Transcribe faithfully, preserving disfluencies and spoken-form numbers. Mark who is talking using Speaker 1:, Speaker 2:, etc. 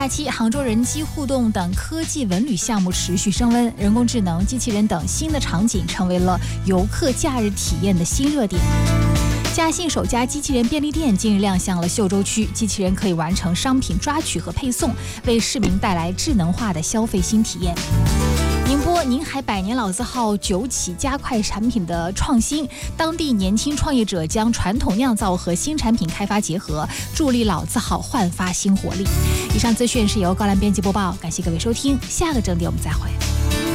Speaker 1: 假期，杭州人机互动等科技文旅项目持续升温，人工智能、机器人等新的场景成为了游客假日体验的新热点。嘉信首家机器人便利店近日亮相了秀洲区，机器人可以完成商品抓取和配送，为市民带来智能化的消费新体验。宁波宁海百年老字号酒企加快产品的创新，当地年轻创业者将传统酿造和新产品开发结合，助力老字号焕发新活力。以上资讯是由高兰编辑播报，感谢各位收听，下个整点我们再会。